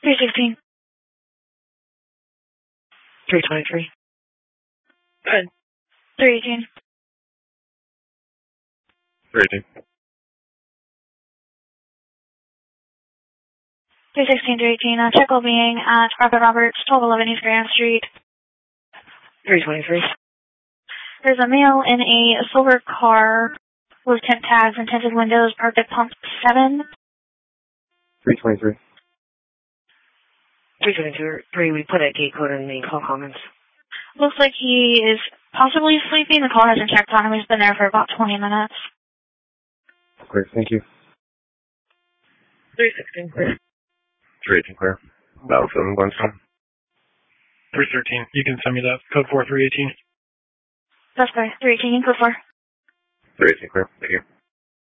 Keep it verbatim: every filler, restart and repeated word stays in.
three sixteen. three twenty-three. Good. three eighteen. three eighteen. three sixteen, three eighteen. Uh, check well being at Robert Roberts, twelve eleven East Grand Street. three twenty-three. There's a male in a silver car with tint tags and tinted windows parked at pump seven. three twenty-three. three twenty-three. We put a gate code in the call comments. Looks like he is possibly sleeping. The call hasn't checked on him. He's been there for about twenty minutes. Great, thank you. three sixteen, clear. three eighteen, clear. Battlefield and Glenstone. three thirteen. You can send me that. Code four three eighteen. That's clear. three eighteen, code four. three eighteen, clear. Thank you.